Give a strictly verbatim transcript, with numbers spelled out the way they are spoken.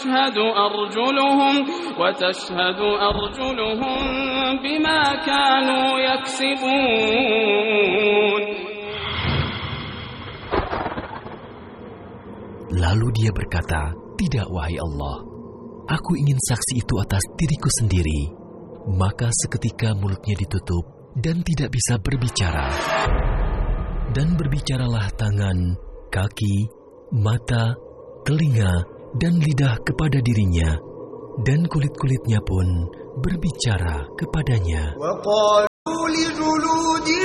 تشهد أرجلهم وتشهد أرجلهم بما كانوا يكسبون. Lalu dia berkata, "Tidak, wahai Allah, aku ingin saksi itu atas diriku sendiri." Maka seketika mulutnya ditutup dan tidak bisa berbicara. Dan berbicaralah tangan, kaki, mata, telinga, dan lidah kepada dirinya, dan kulit-kulitnya pun berbicara kepadanya.